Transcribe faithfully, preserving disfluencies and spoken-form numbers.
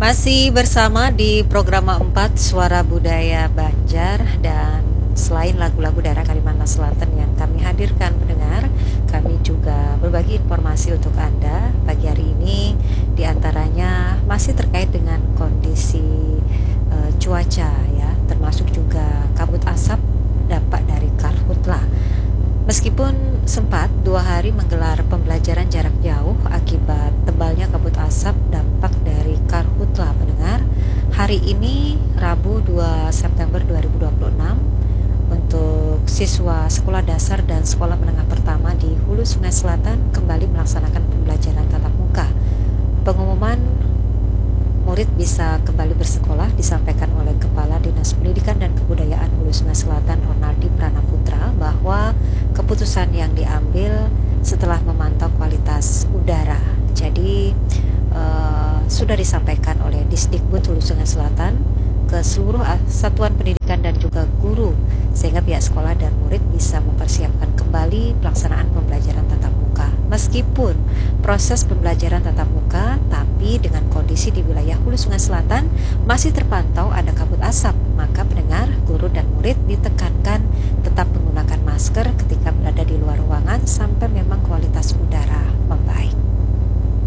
Masih bersama di program empat Suara Budaya Banjar, dan selain lagu-lagu daerah Kalimantan Selatan yang kami hadirkan pendengar, kami juga berbagi informasi untuk Anda pagi hari ini, diantaranya masih terkait dengan kondisi uh, cuaca ya, termasuk juga kabut asap dampak dari karhutla. Meskipun sempat dua hari menggelar pembelajaran jarak jauh akibat tebalnya kabut asap dampak dari karhutla pendengar, hari ini Rabu dua September dua ribu dua puluh enam untuk siswa sekolah dasar dan sekolah menengah pertama di Hulu Sungai Selatan kembali melaksanakan pembelajaran tatap muka. Pengumuman murid bisa kembali bersekolah disampaikan oleh Kepala Dinas Pendidikan dan Kebudayaan Hulu Sungai Selatan Ronaldi Pranaputra, bahwa keputusan yang diambil setelah memantau kualitas udara. Jadi uh, sudah disampaikan oleh Disdikbud Hulu Sungai Selatan ke seluruh satuan pendidikan dan juga guru, sehingga pihak sekolah dan murid bisa mempersiapkan kembali pelaksanaan pembelajaran tatap muka. Meskipun proses pembelajaran tatap muka, tapi dengan kondisi di wilayah Hulu Sungai Selatan masih terpantau ada kabut asap, maka pendengar, guru dan murid ditekankan tetap menggunakan masker ketika berada di luar ruangan sampai memang kualitas udara membaik.